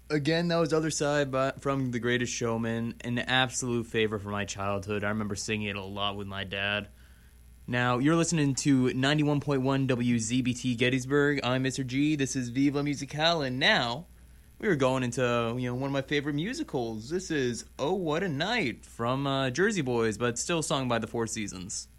Again, that was Other Side from The Greatest Showman, an absolute favorite from my childhood. I remember singing it a lot with my dad. Now, you're listening to 91.1 WZBT Gettysburg. I'm Mr. G. This is Viva Musical, and now we are going into one of my favorite musicals. This is Oh What a Night from Jersey Boys, but still sung by the Four Seasons.